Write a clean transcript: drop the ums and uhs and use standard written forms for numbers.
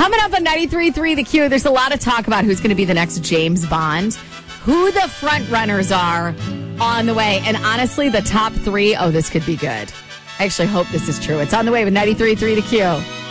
Coming up on 93.3 The Q, there's a lot of talk about who's going to be the next James Bond, who the front runners are on the way. And honestly, the top three, this could be good. I actually hope this is true. It's on the way with 93.3 The Q.